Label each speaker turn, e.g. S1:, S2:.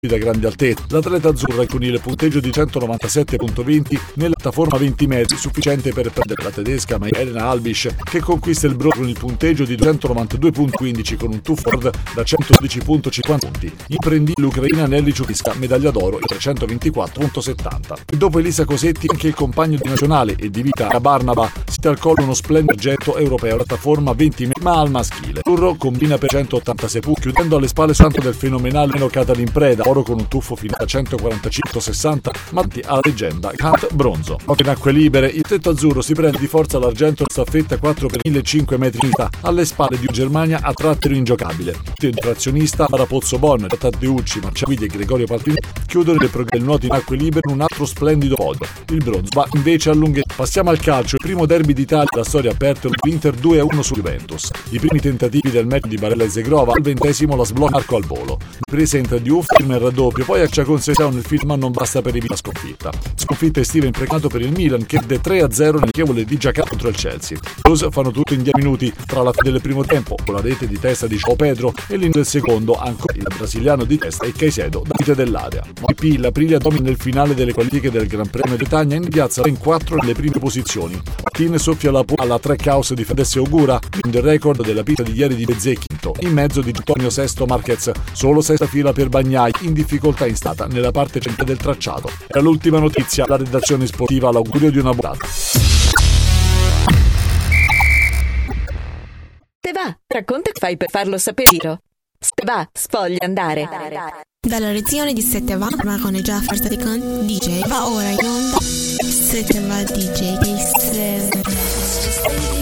S1: da grande altezza. L'atleta azzurra con il punteggio di 197.20 nella piattaforma 20 metri, sufficiente per prendere la tedesca Elena Albisch, che conquista il bronzo con il punteggio di 292.15 con un tuffo da 112.50 punti. Imprendi l'ucraina Nelly Ciupisca, medaglia d'oro e 324.70. E dopo Elisa Cosetti anche il compagno di nazionale e di vita Barnaba si al collo uno splendido getto europeo piattaforma 20 metri ma al maschile. Turro combina per 186 punti, chiudendo alle spalle santo del fenomenale Catalin Preda, oro con un tuffo fino a 145.60, ma alla leggenda Hunt bronzo. In acque libere il tetto azzurro si prende di forza l'argento in staffetta 4 per 1.500 metri alle spalle di Germania a trattero ingiocabile. Il trazionista Rapozzo Bon, Taddeucci, Marciavidi e Gregorio Palpini chiudono le prove del nuoto in acque libere in un altro splendido podio. Il bronzo va invece a lunghezza. Passiamo al calcio, il primo derby d'Italia della storia aperta, l'Inter 2-1 su Juventus. I primi tentativi del match di Barella e Zegrova, al 20° la sblocca Marco al volo. Presenta Diouf, firma il raddoppio, poi accia consecutivo nel film ma non basta per evitare la sconfitta. Sconfitta estiva imprecato per il Milan che perde 3-0 nell'amichevole di Giacarta contro il Chelsea. Los fanno tutto in 10 minuti tra la fine del primo tempo con la rete di testa di João Pedro e l'inizio del secondo ancora il brasiliano di testa e Caicedo da vita dell'area. Poi l'Aprilia domina il finale delle qualifiche del Gran Premio di Bretagna in piazza in 4 nelle prime posizioni. Martin soffia la alla Trackhouse di Fedez Ogura in il record della pista di ieri di Bezzecchi in mezzo di Antonio Sesto Marquez, solo sesta fila per Bagnai, in difficoltà in stata nella parte centrale del tracciato. Era l'ultima notizia, la redazione sportiva l'augurio di una buona.
S2: Te va, racconta che fai per farlo sapere. Te va, sfoglia andare.
S3: Dalla lezione di Sette va, ma con già farstati con DJ, va ora in onda Sette va DJ.